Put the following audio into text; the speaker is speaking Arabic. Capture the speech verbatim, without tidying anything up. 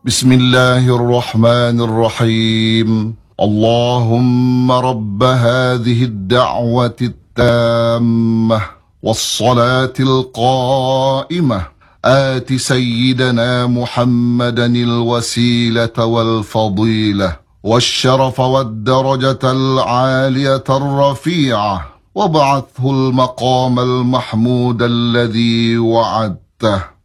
بسم الله الرحمن الرحيم. اللهم رب هذه الدعوة التامة والصلاة القائمة آت سيدنا محمدا الوسيلة والفضيلة والشرف والدرجة العالية الرفيعة، وابعثه المقام المحمود الذي وعدته.